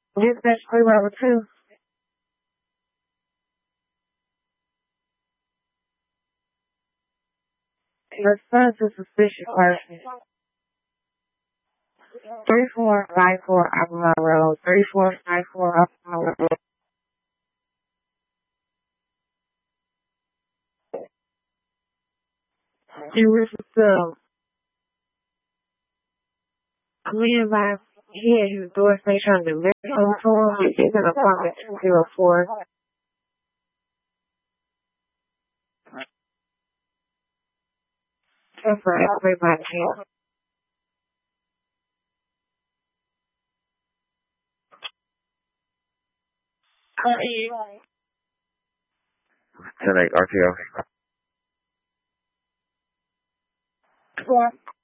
Dispatch 302. Response to suspicious person. 3454 Albemarle Road. 3454 Albemarle Road. In Richardson, we advised he had his door station on the left for him. It's an apartment 204. That's for everybody. 10-8 RTO.